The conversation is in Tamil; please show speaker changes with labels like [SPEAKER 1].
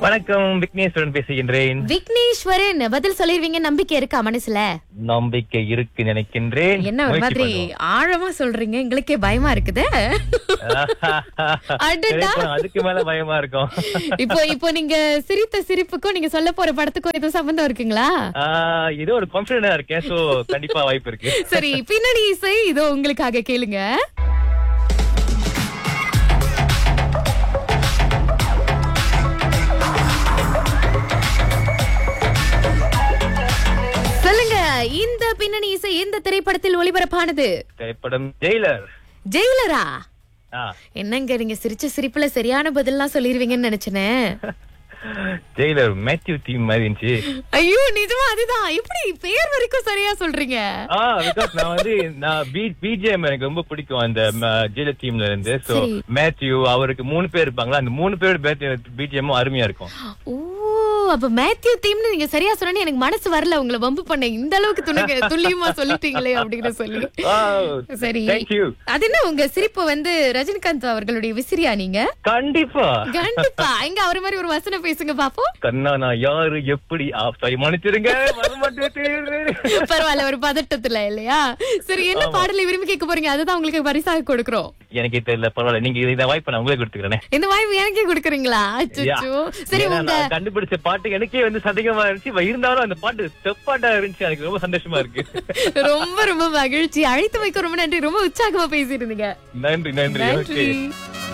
[SPEAKER 1] வணக்கம், விக்னேஸ்வரன் பேசுகின்றேன்.
[SPEAKER 2] விக்னேஸ்வரன் பதில் சொல்லிருவீங்க நம்பிக்கை இருக்கா மனசுல?
[SPEAKER 1] நம்பிக்கை இருக்கு நினைக்கின்றேன்.
[SPEAKER 2] என்ன ஒரு
[SPEAKER 1] முயற்சி
[SPEAKER 2] மாதிரி
[SPEAKER 1] பண்ணுவோம்.
[SPEAKER 2] ஆழமா சொல்றீங்க, எங்களுக்கே பயமா இருக்குது. அடடா.
[SPEAKER 1] அதுக்கு மேல பயமா இருக்கும்.
[SPEAKER 2] இப்போ நீங்க சிரித்த சிரிப்புக்கும் நீங்க சொல்ல போற படத்துக்கும் எதுவும் சம்பந்தம் இருக்குங்களா?
[SPEAKER 1] ஏதோ ஒரு கான்பிடண்டா இருக்கேன். சோ கண்டிப்பா வாய்ப்பு இருக்கு.
[SPEAKER 2] சரி, பின்னணி இசை இதோ உங்களுக்காக கேளுங்க. சொல்லுங்க, இந்த பின்னணி இசை எந்த திரைப்படத்தில் ஒளிபரப்பானது?
[SPEAKER 1] திரைப்படம் ஜெயிலர்.
[SPEAKER 2] ஜெயிலரா?
[SPEAKER 1] ஆ,
[SPEAKER 2] என்னங்க நீங்க சிரிச்ச சிரிப்புல சரியான பதில்லாம் சொல்லிருவீங்கன்னு நினைச்சேனே.
[SPEAKER 1] ஜெயிலர் மேத்யூ தீம் மாதிரி இருந்துச்சு.
[SPEAKER 2] ஐயோ, நிஜமா அதுதான். எப்படி பேர் வரைக்கும் சரியா சொல்றீங்க?
[SPEAKER 1] பிகாஸ் நான் பிஜிஎம் எனக்கு ரொம்ப பிடிக்கும் அந்த ஜெயிலர் தீம்ல இருந்து. சோ
[SPEAKER 2] சரி.
[SPEAKER 1] மேத்யூ, அவருக்கு 3 பேர் இருப்பாங்களா, அந்த 3 பேர் பிஜிஎம் அருமையா இருக்கும்.
[SPEAKER 2] ஓ, அப்ப மேத்யூ தீம்னு நீங்க சரியா சொன்னீங்க. எனக்கு மனசு வரல உங்களை வம்பு பண்ண, இந்த அளவுக்கு துல்லியமா சொல்லிட்டீங்களே அப்படின்னு சொல்லி. சரி,
[SPEAKER 1] Thank you.
[SPEAKER 2] அது என்ன உங்க சிரிப்பு ரஜினிகாந்த் அவர்களுடைய விசிறியா நீங்க?
[SPEAKER 1] கண்டிப்பா.
[SPEAKER 2] கண்டிப்பா. எங்க அவர் மாதிரி ஒரு வசனம் பேசுங்க பாப்போம்.
[SPEAKER 1] கண்ணா நான் யாரு எப்படி மன்னிச்சிருங்க,
[SPEAKER 2] பரவாயில்ல, ஒரு பதட்டத்துல இல்லையா? சரி, என்ன பாடலை விரும்பி கேட்க போறீங்க? அதுதான் உங்களுக்கு பரிசாக கொடுக்கிறோம்.
[SPEAKER 1] எனக்கு தெரியல, பரவாயில்ல, நீங்க இந்த வாய்ப்பை நான் உங்களுக்கு கொடுத்துக்கிறேன்.
[SPEAKER 2] இந்த வாய்ப்பு எனக்கே கொடுக்குறீங்களா? அச்சச்சோ. சரி,
[SPEAKER 1] ஏன்னா
[SPEAKER 2] உங்க
[SPEAKER 1] நான் கண்டுபிடிச்ச பாட்டு எனக்கே சந்தேகமா இருந்துச்சு. இருந்தாலும் அந்த பாட்டு ஸ்டெப்பாட்டா இருந்துச்சு. எனக்கு ரொம்ப சந்தோஷமா இருக்கு.
[SPEAKER 2] ரொம்ப ரொம்ப மகிழ்ச்சி. அழைத்து வைக்க ரொம்ப நன்றி. ரொம்ப உற்சாகமா பேசியிருந்தீங்க.
[SPEAKER 1] நன்றி.
[SPEAKER 2] நன்றி.
[SPEAKER 1] ஓகே.